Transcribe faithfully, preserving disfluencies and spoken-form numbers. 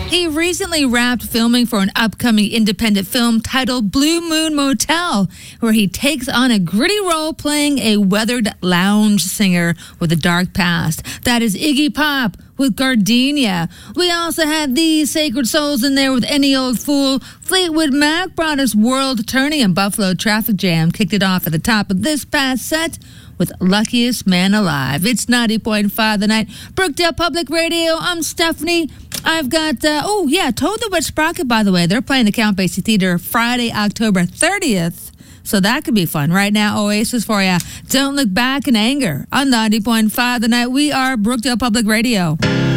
He recently wrapped filming for an upcoming independent film titled Blue Moon Motel, where he takes on a gritty role playing a weathered lounge singer with a dark past. That is Iggy Pop with Gardenia. We also had these Sacred Souls in there with Any Old Fool. Fleetwood Mac brought us World Turning, and Buffalo Traffic Jam kicked it off at the top of this past set with Luckiest Man Alive. It's ninety point five The Night. Brookdale Public Radio. I'm Stephanie. I've got, uh, oh, yeah, Toad the Wet Sprocket, by the way. They're playing the Count Basie Theater Friday, October thirtieth. So that could be fun. Right now, Oasis for you. Don't Look Back in Anger on ninety point five The Night. We are Brookdale Public Radio.